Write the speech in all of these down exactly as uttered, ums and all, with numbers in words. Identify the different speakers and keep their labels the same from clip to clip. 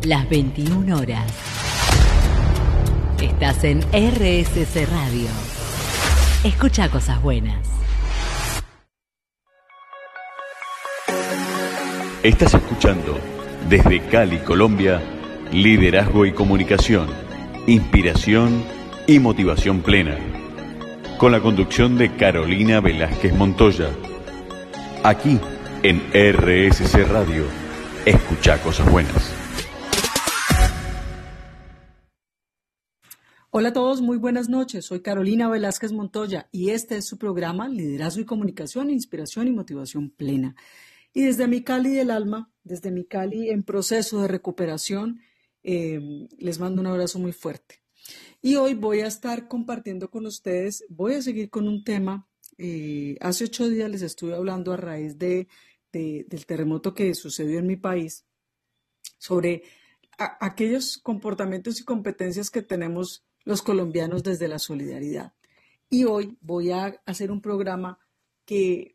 Speaker 1: Las veintiuna horas. Estás en R S C Radio. Escucha cosas buenas.
Speaker 2: Estás escuchando desde Cali, Colombia, Liderazgo y Comunicación, Inspiración y Motivación Plena, con la conducción de Carolina Velázquez Montoya. Aquí en R S C Radio, escucha cosas buenas.
Speaker 3: Hola a todos, muy buenas noches. Soy Carolina Velázquez Montoya y este es su programa Liderazgo y Comunicación, Inspiración y Motivación Plena. Y desde mi Cali del alma, desde mi Cali en proceso de recuperación, eh, les mando un abrazo muy fuerte. Y hoy voy a estar compartiendo con ustedes, voy a seguir con un tema. Eh, hace ocho días les estuve hablando a raíz de, de, del terremoto que sucedió en mi país sobre a, aquellos comportamientos y competencias que tenemos los colombianos desde la solidaridad. Y hoy voy a hacer un programa que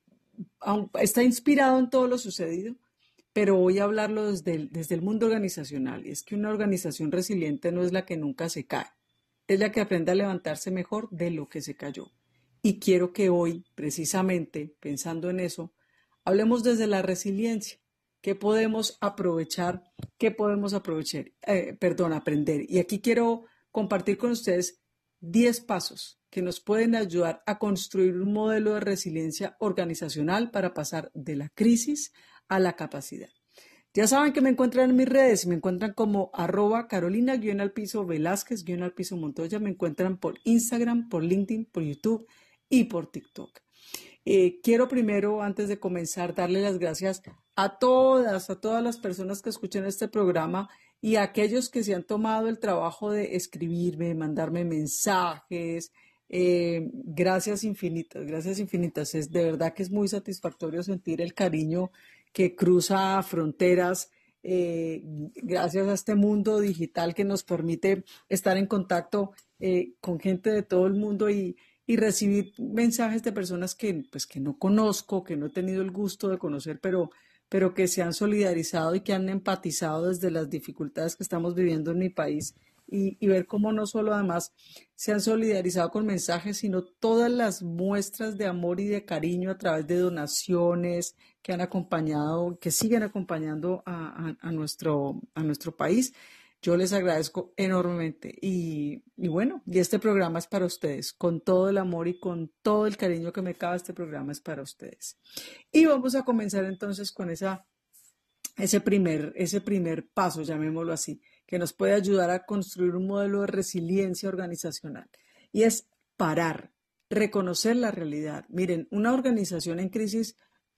Speaker 3: está inspirado en todo lo sucedido, pero voy a hablarlo desde el, desde el mundo organizacional. Y es que una organización resiliente no es la que nunca se cae, es la que aprende a levantarse mejor de lo que se cayó. Y quiero que hoy, precisamente, pensando en eso, hablemos desde la resiliencia. ¿Qué podemos aprovechar? ¿Qué podemos aprovechar? Eh, perdón, aprender. Y aquí quiero compartir con ustedes diez pasos que nos pueden ayudar a construir un modelo de resiliencia organizacional para pasar de la crisis a la capacidad. Ya saben que me encuentran en mis redes, me encuentran como arroba Carolina guión al piso Velázquez guión al piso Montoya, me encuentran por Instagram, por LinkedIn, por YouTube y por TikTok. Eh, quiero primero, antes de comenzar, darle las gracias a todas, a todas las personas que escuchan este programa y a aquellos que se han tomado el trabajo de escribirme, mandarme mensajes. Eh, gracias infinitas, gracias infinitas. Es de verdad que es muy satisfactorio sentir el cariño que cruza fronteras, eh, gracias a este mundo digital que nos permite estar en contacto eh, con gente de todo el mundo y y recibir mensajes de personas que, pues, que no conozco, que no he tenido el gusto de conocer, pero, pero que se han solidarizado y que han empatizado desde las dificultades que estamos viviendo en mi país y, y ver cómo no solo además se han solidarizado con mensajes, sino todas las muestras de amor y de cariño a través de donaciones que han acompañado, que siguen acompañando a, a, a, nuestro, a nuestro país. Yo les agradezco enormemente y, y bueno, y este programa es para ustedes, con todo el amor y con todo el cariño que me cabe, este programa es para ustedes. Y vamos a comenzar entonces con esa, ese, primer, ese primer paso, llamémoslo así, que nos puede ayudar a construir un modelo de resiliencia organizacional y es parar, reconocer la realidad. Miren, una organización en crisis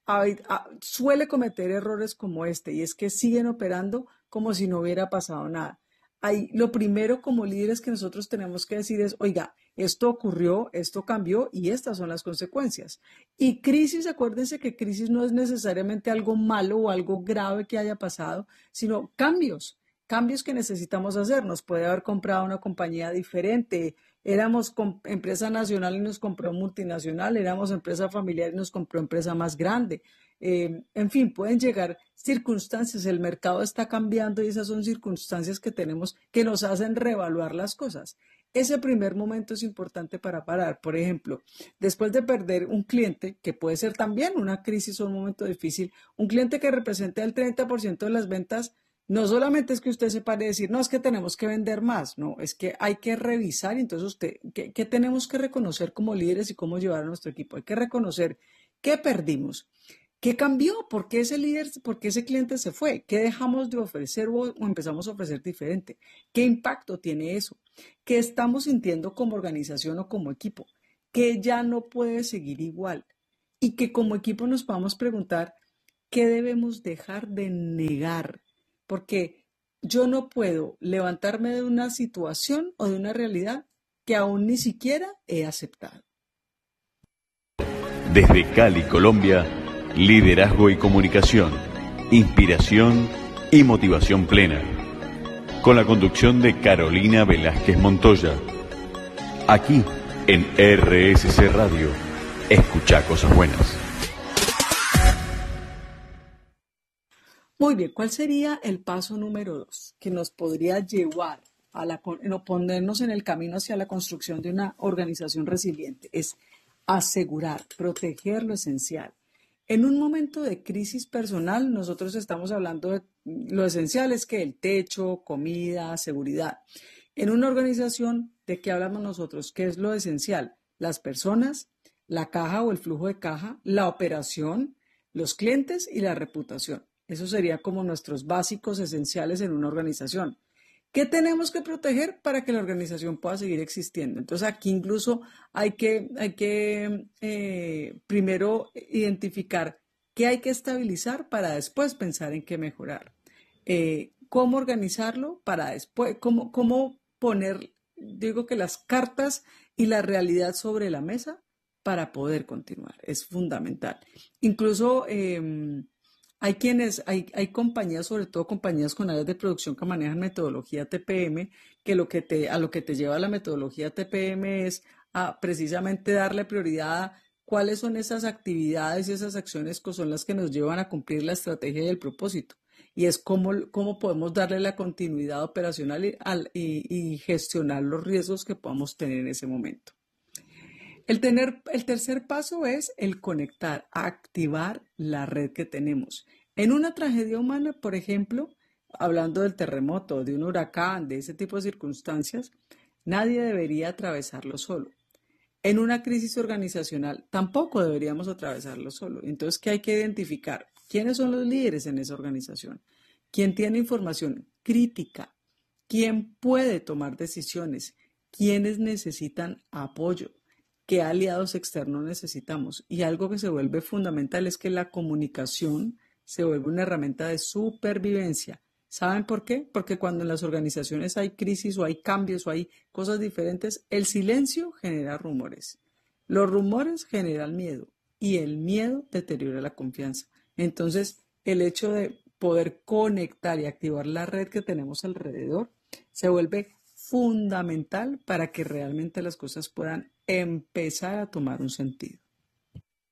Speaker 3: suele cometer errores como este y es que siguen operando como si no hubiera pasado nada. Ahí, lo primero como líderes que nosotros tenemos que decir es, oiga, esto ocurrió, esto cambió y estas son las consecuencias. Y crisis, acuérdense que crisis no es necesariamente algo malo o algo grave que haya pasado, sino cambios, cambios que necesitamos hacer. Nos puede haber comprado una compañía diferente, éramos empresa nacional y nos compró multinacional, éramos empresa familiar y nos compró empresa más grande. Eh, en fin, pueden llegar circunstancias, el mercado está cambiando y esas son circunstancias que tenemos que nos hacen reevaluar las cosas. Ese primer momento es importante para parar. Por ejemplo, después de perder un cliente, que puede ser también una crisis o un momento difícil, un cliente que representa el treinta por ciento de las ventas, no solamente es que usted se pare a decir, no, es que tenemos que vender más, no, es que hay que revisar y entonces usted, ¿qué, qué tenemos que reconocer como líderes y cómo llevar a nuestro equipo? Hay que reconocer qué perdimos, qué cambió, por qué ese líder, por qué ese cliente se fue, qué dejamos de ofrecer o, o empezamos a ofrecer diferente, qué impacto tiene eso, qué estamos sintiendo como organización o como equipo, que ya no puede seguir igual y que como equipo nos vamos a preguntar qué debemos dejar de negar. Porque yo no puedo levantarme de una situación o de una realidad que aún ni siquiera he aceptado.
Speaker 2: Desde Cali, Colombia, Liderazgo y Comunicación, Inspiración y Motivación Plena, con la conducción de Carolina Velázquez Montoya. Aquí en R S C Radio, escucha cosas buenas.
Speaker 3: Muy bien, ¿cuál sería el paso número dos que nos podría llevar a la, no, ponernos en el camino hacia la construcción de una organización resiliente? Es asegurar, proteger lo esencial. En un momento de crisis personal, nosotros estamos hablando de lo esencial es que el techo, comida, seguridad. En una organización, ¿de qué hablamos nosotros? ¿Qué es lo esencial? Las personas, la caja o el flujo de caja, la operación, los clientes y la reputación. Eso sería como nuestros básicos esenciales en una organización. ¿Qué tenemos que proteger para que la organización pueda seguir existiendo? Entonces aquí incluso hay que, hay que eh, primero identificar qué hay que estabilizar para después pensar en qué mejorar. Eh, ¿Cómo organizarlo para después? ¿Cómo, cómo poner, digo que las cartas y la realidad sobre la mesa para poder continuar? Es fundamental. Incluso... Eh, Hay quienes, hay, hay compañías, sobre todo compañías con áreas de producción que manejan metodología T P M, que lo que te, a lo que te lleva la metodología T P M es a precisamente darle prioridad a cuáles son esas actividades y esas acciones que son las que nos llevan a cumplir la estrategia y el propósito. Y es cómo, cómo podemos darle la continuidad operacional y, al, y, y gestionar los riesgos que podamos tener en ese momento. El, tener, el tercer paso es el conectar, activar la red que tenemos. En una tragedia humana, por ejemplo, hablando del terremoto, de un huracán, de ese tipo de circunstancias, nadie debería atravesarlo solo. En una crisis organizacional, tampoco deberíamos atravesarlo solo. Entonces, ¿qué hay que identificar? ¿Quiénes son los líderes en esa organización? ¿Quién tiene información crítica? ¿Quién puede tomar decisiones? ¿Quiénes necesitan apoyo? ¿Qué aliados externos necesitamos? Y algo que se vuelve fundamental es que la comunicación se vuelve una herramienta de supervivencia. ¿Saben por qué? Porque cuando en las organizaciones hay crisis o hay cambios o hay cosas diferentes, el silencio genera rumores. Los rumores generan miedo y el miedo deteriora la confianza. Entonces, el hecho de poder conectar y activar la red que tenemos alrededor se vuelve fundamental para que realmente las cosas puedan empezar a tomar un sentido.